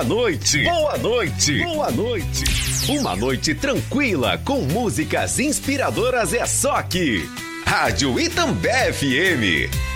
noite. Boa noite. Boa noite. Uma noite tranquila com músicas inspiradoras é só aqui. Rádio Itambé FM.